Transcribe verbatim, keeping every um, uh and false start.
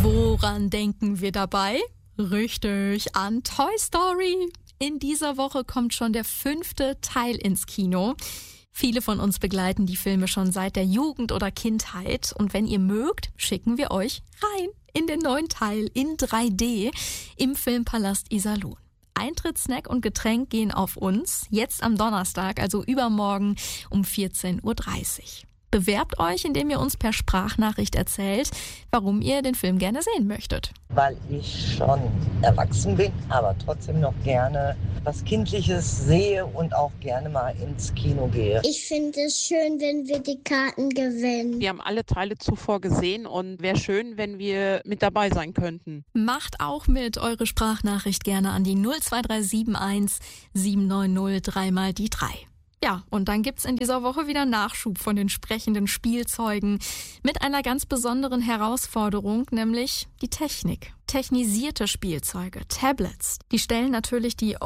Woran denken wir dabei? Richtig, an Toy Story. In dieser Woche kommt schon der fünfte Teil ins Kino. Viele von uns begleiten die Filme schon seit der Jugend oder Kindheit. Und wenn ihr mögt, schicken wir euch rein in den neuen Teil in drei D im Filmpalast Iserlohn. Eintritt, Snack und Getränk gehen auf uns. Jetzt am Donnerstag, also übermorgen um vierzehn Uhr dreißig. Bewerbt euch, indem ihr uns per Sprachnachricht erzählt, warum ihr den Film gerne sehen möchtet. Weil ich schon erwachsen bin, aber trotzdem noch gerne was Kindliches sehe und auch gerne mal ins Kino gehe. Ich finde es schön, wenn wir die Karten gewinnen. Wir haben alle Teile zuvor gesehen und wäre schön, wenn wir mit dabei sein könnten. Macht auch mit, eure Sprachnachricht gerne an die null zwei drei sieben eins sieben neun null drei mal die drei. Ja, und dann gibt's in dieser Woche wieder Nachschub von den sprechenden Spielzeugen mit einer ganz besonderen Herausforderung, nämlich die Technik. Technisierte Spielzeuge, Tablets, die stellen natürlich die